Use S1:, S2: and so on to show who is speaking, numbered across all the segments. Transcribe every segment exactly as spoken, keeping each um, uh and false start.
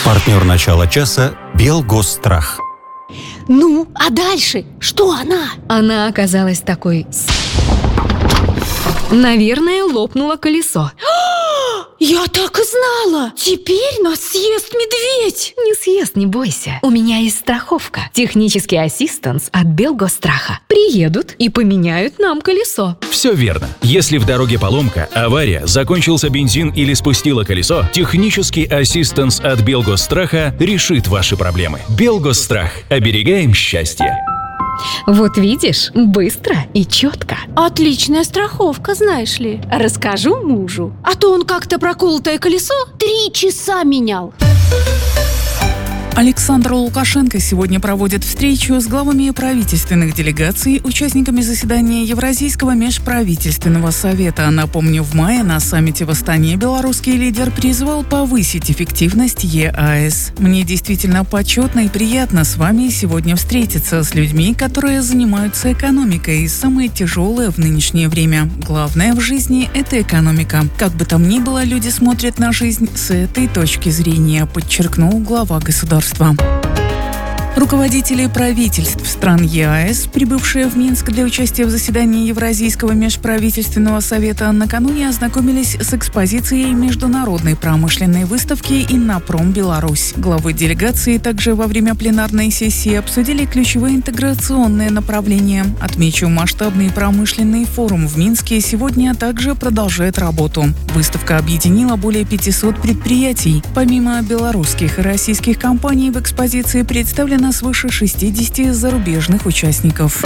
S1: Партнер начала часа «Белгосстрах».
S2: Ну, а дальше? Что она?
S3: Она оказалась такой... Наверное, лопнуло колесо.
S2: Я так и знала! Теперь нас съест медведь!
S3: Не съест, не бойся. У меня есть страховка. Технический ассистанс от Белгостраха. Приедут и поменяют нам колесо.
S4: Все верно. Если в дороге поломка, авария, закончился бензин или спустило колесо, технический ассистанс от Белгостраха решит ваши проблемы. Белгосстрах. Оберегаем счастье.
S3: Вот видишь, быстро и четко.
S2: Отличная страховка, знаешь ли. Расскажу мужу. А то он как-то проколотое колесо три часа менял.
S5: Александр Лукашенко сегодня проводит встречу с главами правительственных делегаций, участниками заседания Евразийского межправительственного совета. Напомню, в мае на саммите в Астане белорусский лидер призвал повысить эффективность ЕАЭС. Мне действительно почетно и приятно с вами сегодня встретиться с людьми, которые занимаются экономикой, самое тяжелое в нынешнее время. Главное в жизни – это экономика. Как бы там ни было, люди смотрят на жизнь с этой точки зрения, подчеркнул глава государства. Руководители правительств стран ЕАЭС, прибывшие в Минск для участия в заседании Евразийского межправительственного совета, накануне ознакомились с экспозицией международной промышленной выставки «Иннопром Беларусь». Главы делегации также во время пленарной сессии обсудили ключевые интеграционные направления. Отмечу, масштабный промышленный форум в Минске сегодня также продолжает работу. Выставка объединила более пятисот предприятий. Помимо белорусских и российских компаний в экспозиции представлено свыше шестидесяти зарубежных участников.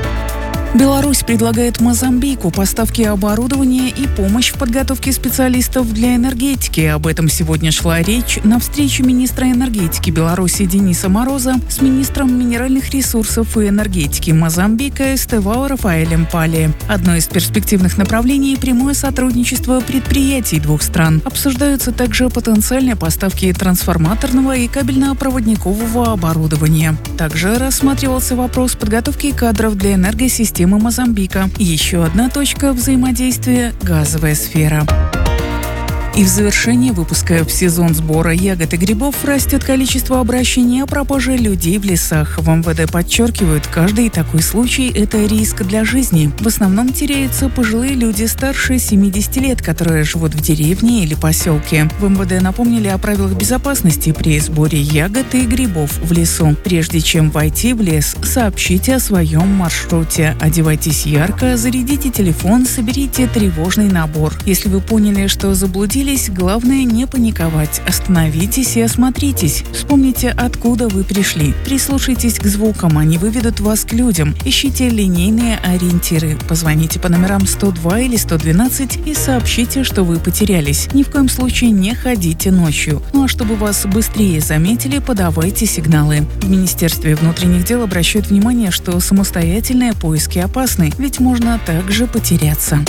S5: Беларусь предлагает Мозамбику поставки оборудования и помощь в подготовке специалистов для энергетики. Об этом сегодня шла речь на встрече министра энергетики Беларуси Дениса Мороза с министром минеральных ресурсов и энергетики Мозамбика Эстевао Рафаэлем Пали. Одно из перспективных направлений – прямое сотрудничество предприятий двух стран. Обсуждаются также потенциальные поставки трансформаторного и кабельно-проводникового оборудования. Также рассматривался вопрос подготовки кадров для энергосистемы Мозамбика. И еще одна точка взаимодействия – газовая сфера. И в завершении выпуска в сезон сбора ягод и грибов растет количество обращений о пропаже людей в лесах. В МВД подчеркивают, каждый такой случай – это риск для жизни. В основном теряются пожилые люди старше семидесяти лет, которые живут в деревне или поселке. В МВД напомнили о правилах безопасности при сборе ягод и грибов в лесу. Прежде чем войти в лес, сообщите о своем маршруте. Одевайтесь ярко, зарядите телефон, соберите тревожный набор. Если вы поняли, что заблудились, главное не паниковать. Остановитесь и осмотритесь. Вспомните, откуда вы пришли. Прислушайтесь к звукам, они выведут вас к людям. Ищите линейные ориентиры. Позвоните по номерам сто два или сто двенадцать и сообщите, что вы потерялись. Ни в коем случае не ходите ночью. Ну а чтобы вас быстрее заметили, подавайте сигналы. В Министерстве внутренних дел обращают внимание, что самостоятельные поиски опасны, ведь можно также потеряться.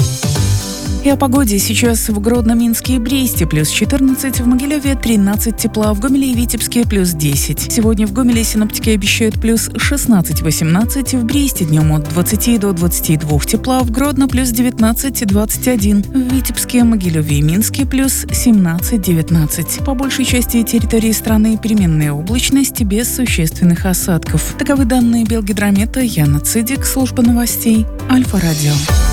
S5: И о погоде. Сейчас в Гродно, Минске и Бресте плюс четырнадцать, в Могилеве тринадцать тепла, в Гомеле и Витебске плюс десять. Сегодня в Гомеле синоптики обещают плюс шестнадцать-восемнадцать, в Бресте днем от двадцати до двадцати двух тепла, в Гродно плюс девятнадцать-двадцать один, в Витебске, Могилеве и Минске плюс семнадцать-девятнадцать. По большей части территории страны переменная облачность без существенных осадков. Таковы данные Белгидромета. Яна Цидик, служба новостей Альфа-Радио.